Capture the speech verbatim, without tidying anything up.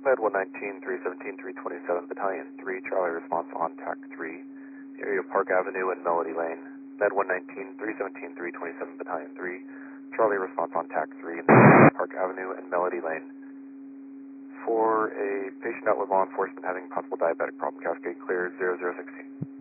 Med one nineteen, three seventeen, three twenty-seven, Battalion three, Charlie response on TAC three, area of Park Avenue and Melody Lane. Med one nineteen, three seventeen, three twenty-seven, Battalion three, Charlie response on TAC three, Park Avenue and Melody Lane. For a patient out with law enforcement having possible diabetic problem, Cascade cleared zero zero sixteen.